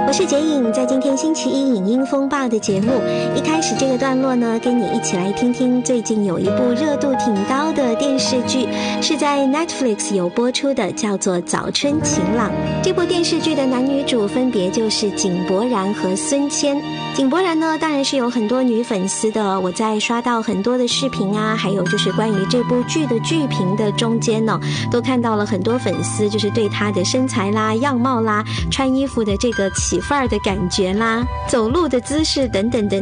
我是洁颖，在今天星期一影音风暴的节目一开始这个段落呢，跟你一起来听听最近有一部热度挺高的电视剧，是在 Netflix 有播出的，叫做《早春晴朗》。这部电视剧的男女主分别就是井柏然和孙谦。井柏然呢，当然是有很多女粉丝的，我在刷到很多的视频啊，还有就是关于这部剧的剧评的中间呢，都看到了很多粉丝就是对他的身材啦、样貌啦、穿衣服的这个起范儿的感觉啦、走路的姿势等等等